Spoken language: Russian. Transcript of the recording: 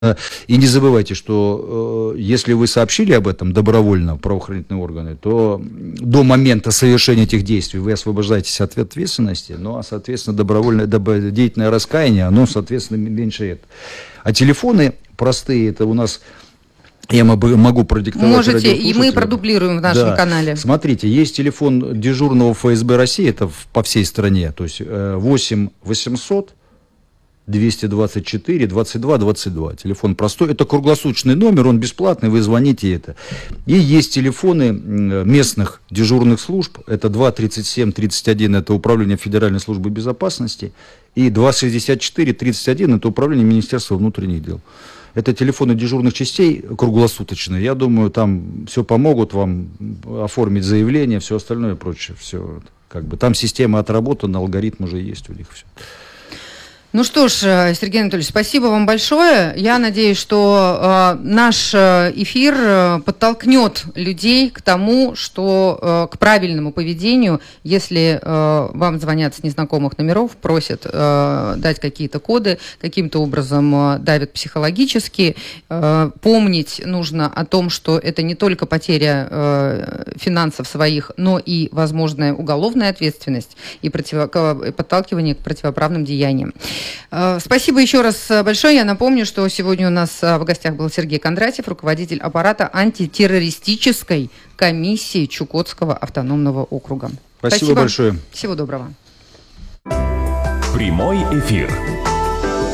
И не забывайте, что если вы сообщили об этом добровольно в правоохранительные органы, то до момента совершения этих действий вы освобождаетесь от ответственности, ну, а, соответственно, добровольное деятельное раскаяние, оно, соответственно, меньше это. А телефоны простые, это у нас... Я могу продиктовать. Можете, и мы продублируем в нашем канале. Смотрите, есть телефон дежурного ФСБ России, это по всей стране, то есть 8 800 224 22 22. Телефон простой, это круглосуточный номер, он бесплатный, вы звоните это. И есть телефоны местных дежурных служб, это 237 31, это Управление Федеральной службы безопасности, и 264 31, это Управление Министерства внутренних дел. Это телефоны дежурных частей круглосуточные. Я думаю, там все помогут вам оформить заявление, все остальное и прочее. Все, как бы, там система отработана, алгоритм уже есть у них. Все. Ну что ж, Сергей Анатольевич, спасибо вам большое. Я надеюсь, что наш эфир подтолкнет людей к тому, что к правильному поведению, если вам звонят с незнакомых номеров, просят дать какие-то коды, каким-то образом давят психологически. Помнить нужно о том, что это не только потеря финансов своих, но и возможная уголовная ответственность и подталкивание к противоправным деяниям. Спасибо еще раз большое. Я напомню, что сегодня у нас в гостях был Сергей Кондратьев, руководитель аппарата антитеррористической комиссии Чукотского автономного округа. Спасибо большое. Всего доброго. Прямой эфир